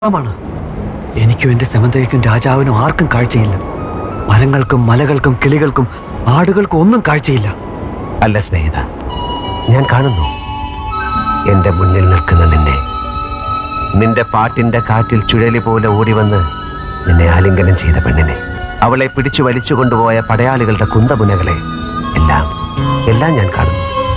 ാണ് എനിക്കും എന്റെ സമന്തയ്ക്കും രാജാവിനും ആർക്കും കാഴ്ചയില്ല. മരങ്ങൾക്കും മലകൾക്കും കിളികൾക്കും ആടുകൾക്കും ഒന്നും കാഴ്ചയില്ല. അല്ല സ്നേഹിത, ഞാൻ കാണുന്നു എന്റെ മുന്നിൽ നിൽക്കുന്ന നിന്റെ പാട്ടിന്റെ കാറ്റിൽ ചുഴലി പോലെ ഓടിവന്ന് നിന്നെ ആലിംഗനം ചെയ്ത പെണ്ണിനെ, അവളെ പിടിച്ചു വലിച്ചു കൊണ്ടുപോയ പടയാളികളുടെ കുന്തമുനകളെ എല്ലാം ഞാൻ കാണുന്നു.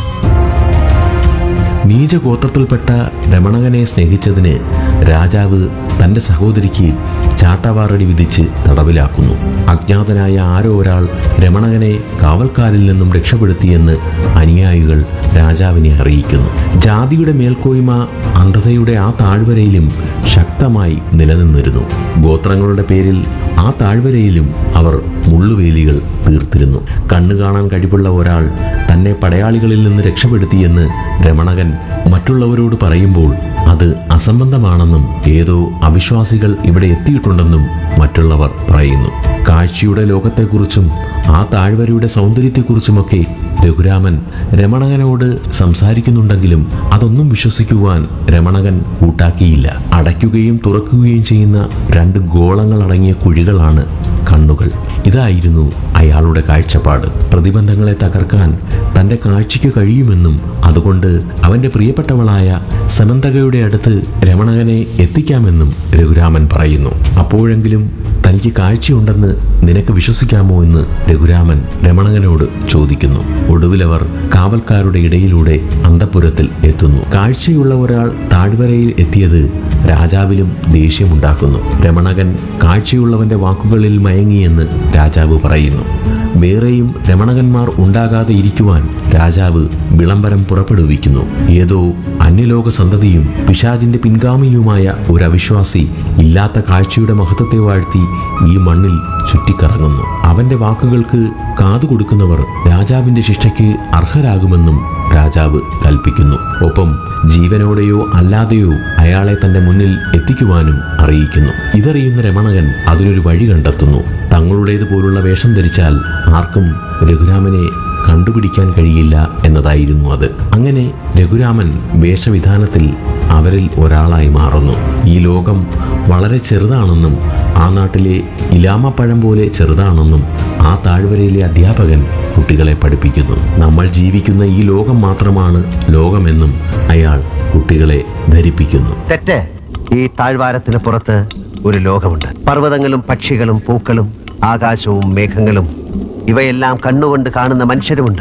നീചഗോത്രത്തിൽപ്പെട്ട രമണകനെ സ്നേഹിച്ചതിന് രാജാവ് തൻ്റെ സഹോദരിക്ക് ചാട്ടവാറടി വിധിച്ച് തടവിലാക്കുന്നു. അജ്ഞാതനായ ആരോ ഒരാൾ രമണകനെ കാവൽക്കാരിൽ നിന്നും രക്ഷപ്പെടുത്തിയെന്ന് അനുയായികൾ രാജാവിനെ അറിയിക്കുന്നു. ജാതിയുടെ മേൽക്കോയ്മ അന്ധതയുടെ ആ താഴ്വരയിലും ശക്തമായി നിലനിന്നിരുന്നു. ഗോത്രങ്ങളുടെ പേരിൽ ആ താഴ്വരയിലും അവർ മുള്ളുവേലികൾ തീർത്തിരുന്നു. കണ്ണു കാണാൻ കഴിവുള്ള ഒരാൾ തന്നെ പടയാളികളിൽ നിന്ന് രക്ഷപ്പെടുത്തിയെന്ന് രമണകൻ മറ്റുള്ളവരോട് പറയുമ്പോൾ അത് അസംബന്ധമാണെന്നും ഏതോ അവിശ്വാസികൾ ഇവിടെ എത്തിയിട്ടുണ്ടെന്നും മറ്റുള്ളവർ പറയുന്നു. കാഴ്ചയുടെ ലോകത്തെക്കുറിച്ചും ആ താഴ്വരയുടെ സൗന്ദര്യത്തെക്കുറിച്ചുമൊക്കെ രഘുരാമൻ രമണകനോട് സംസാരിക്കുന്നുണ്ടെങ്കിലും അതൊന്നും വിശ്വസിക്കുവാൻ രമണകൻ കൂട്ടാക്കിയില്ല. അടയ്ക്കുകയും തുറക്കുകയും ചെയ്യുന്ന രണ്ട് ഗോളങ്ങളടങ്ങിയ കുഴികളാണ് കണ്ണുകൾ. ഇതായിരുന്നു അയാളുടെ കാഴ്ചപ്പാട്. പ്രതിബന്ധങ്ങളെ തകർക്കാൻ തൻ്റെ കാഴ്ചയ്ക്ക് കഴിയുമെന്നും അതുകൊണ്ട് അവൻ്റെ പ്രിയപ്പെട്ടവളായ സമന്തകയുടെ അടുത്ത് രമണകനെ എത്തിക്കാമെന്നും രഘുരാമൻ പറയുന്നു. അപ്പോഴെങ്കിലും തനിക്ക് കാഴ്ചയുണ്ടെന്ന് നിനക്ക് വിശ്വസിക്കാമോ എന്ന് രഘുരാമൻ രമണകനോട് ചോദിക്കുന്നു. ഒടുവിലവർ കാവൽക്കാരുടെ ഇടയിലൂടെ അന്തഃപുരത്തിൽ എത്തുന്നു. കാഴ്ചയുള്ള ഒരാൾ താഴ്വരയിൽ എത്തിയത് രാജാവിലും ദേഷ്യമുണ്ടാക്കുന്നു. രമണകൻ കാഴ്ചയുള്ളവന്റെ വാക്കുകളിൽ മയങ്ങിയെന്ന് രാജാവ് പറയുന്നു. വേറെയും രമണകന്മാർ ഉണ്ടാകാതെ ഇരിക്കുവാൻ രാജാവ് വിളംബരം പുറപ്പെടുവിക്കുന്നു. ഏതോ അന്യലോക സന്തതിയും പിശാചിന്റെ പിൻഗാമിയുമായ ഒരു അവിശ്വാസി ഇല്ലാത്ത കാഴ്ചയുടെ മഹത്വത്തെ വാഴ്ത്തി ഈ മണ്ണിൽ ചുറ്റിക്കറങ്ങുന്നു. അവന്റെ വാക്കുകൾക്ക് കാതുകൊടുക്കുന്നവർ രാജാവിന്റെ ശിക്ഷയ്ക്ക് അർഹരാകുമെന്നും രാജാവ് കൽപ്പിക്കുന്നു. ഒപ്പം ജീവനോടെയോ അല്ലാതെയോ അയാളെ തന്റെ മുന്നിൽ എത്തിക്കുവാനും അറിയിക്കുന്നു. ഇതറിയുന്ന രമണകൻ അതിനൊരു വഴി കണ്ടെത്തുന്നു. തങ്ങളുടേതുപോലുള്ള വേഷം ധരിച്ചാൽ ആർക്കും രഘുരാമനെ കണ്ടുപിടിക്കാൻ കഴിയില്ല എന്നതായിരുന്നു അത്. അങ്ങനെ രഘുരാമൻ വേഷവിധാനത്തിൽ അവരിൽ ഒരാളായി മാറുന്നു. ഈ ലോകം വളരെ ചെറുതാണെന്നും ആ നാട്ടിലെ ഇലാമപ്പഴം പോലെ ചെറുതാണെന്നും ആ താഴ്വരയിലെ അധ്യാപകൻ കുട്ടികളെ പഠിപ്പിക്കുന്നു. നമ്മൾ ജീവിക്കുന്ന ഈ ലോകം മാത്രമാണ് ലോകമെന്നും അയാൾ കുട്ടികളെ ധരിപ്പിക്കുന്നു. തെറ്റ്. ഈ താഴ്വാരത്തിന് പുറത്ത് ഒരു ലോകമുണ്ട്. പർവ്വതങ്ങളും പക്ഷികളും പൂക്കളും ആകാശവും മേഘങ്ങളും ഇവയെല്ലാം കണ്ണുകൊണ്ട് കാണുന്ന മനുഷ്യരുമുണ്ട്.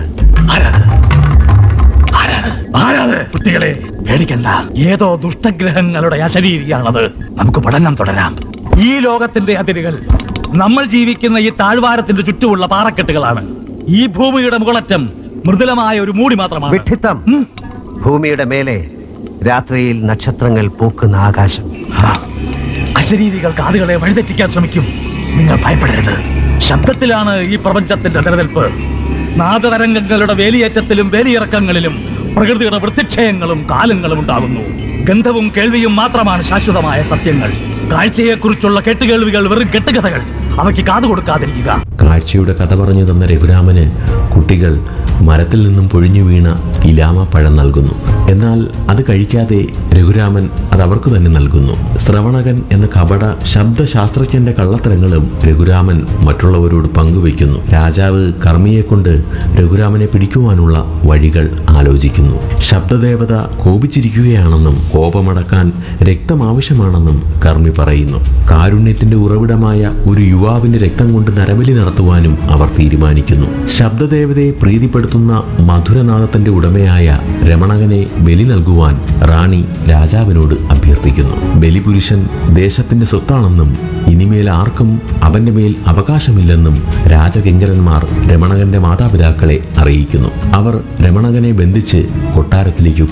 കുട്ടികളെ പേടിക്കണ്ട, ഏതോ ദുഷ്ടഗ്രഹങ്ങളുടെ അശരീരിയാണത്. നമുക്ക് പഠനം തുടരാം. ഈ ലോകത്തിന്റെ അതിരുകൾ നമ്മൾ ജീവിക്കുന്ന ഈ താഴ്വാരത്തിന്റെ ചുറ്റുമുള്ള പാറക്കെട്ടുകളാണ്. ഈ ഭൂമിയുടെ മുകളറ്റം മൃദുലമായ ഒരു മൂടി മാത്രമാണ്. വിഡ്ഢിത്തം. ഭൂമിയുടെ മേലെ രാത്രിയിൽ നക്ഷത്രങ്ങൾ പൂക്കുന്ന ആകാശം. അശരീരികൾ കാതുകളെ വഴിതെറ്റിക്കാൻ ശ്രമിക്കും. നിങ്ങൾ ഭയപ്പെടരുത്. ശബ്ദത്തിലാണ് ഈ പ്രപഞ്ചത്തിന്റെ നിലനിൽപ്പ്. നാദതരംഗങ്ങളുടെ വേലിയേറ്റത്തിലും വേലിയിറക്കങ്ങളിലും പ്രകൃതിയുടെ വൃത്തിക്ഷയങ്ങളും കാലങ്ങളും ഉണ്ടാകുന്നു. ഗന്ധവും കേൾവിയും മാത്രമാണ് ശാശ്വതമായ സത്യങ്ങൾ. കാഴ്ചയെക്കുറിച്ചുള്ള കേട്ടുകേൾവികൾ വെറും കെട്ടുകഥകൾ. അവയ്ക്ക് കാതു കൊടുക്കാതിരിക്കുക. കാഴ്ചയുടെ കഥ പറഞ്ഞു തന്ന രഘുരാമന് കുട്ടികൾ മരത്തിൽ നിന്നും പൊഴിഞ്ഞു വീണ ഇലാമപ്പഴം നൽകുന്നു. എന്നാൽ അത് കഴിക്കാതെ രഘുരാമൻ അത് അവർക്ക് തന്നെ നൽകുന്നു. ശ്രവണകൻ എന്ന കപട ശബ്ദശാസ്ത്രജ്ഞന്റെ കള്ളത്തരങ്ങളും രഘുരാമൻ മറ്റുള്ളവരോട് പങ്കുവയ്ക്കുന്നു. രാജാവ് കർമ്മിയെക്കൊണ്ട് രഘുരാമനെ പിടിക്കുവാനുള്ള വഴികൾ ആലോചിക്കുന്നു. ശബ്ദദേവത കോപിച്ചിരിക്കുകയാണെന്നും കോപമടക്കാൻ രക്തം ആവശ്യമാണെന്നും കർമ്മി പറയുന്നു. കാരുണ്യത്തിന്റെ ഉറവിടമായ ഒരു യുവാവിന്റെ രക്തം കൊണ്ട് നരബലി നടത്തുവാനും അവർ തീരുമാനിക്കുന്നു. ശബ്ദദേവതയെ പ്രീതിപ്പെടുത്തുന്ന മധുരനാദത്തിന്റെ ഉടമയായ രമണകനെ ബലി നൽകുവാൻ റാണി രാജാവിനോട് അഭ്യർത്ഥിക്കുന്നു. ബലിപുരുഷൻ ദേശത്തിന്റെ സ്വത്താണെന്നും ഇനിമേൽ ആർക്കും അവന്റെ മേൽ അവകാശമില്ലെന്നും രാജകിങ്കരന്മാർ രമണകന്റെ മാതാപിതാക്കളെ അറിയിക്കുന്നു. അവർ രമണകനെ ബന്ധിച്ച് കൊട്ടാരത്തിലേക്ക്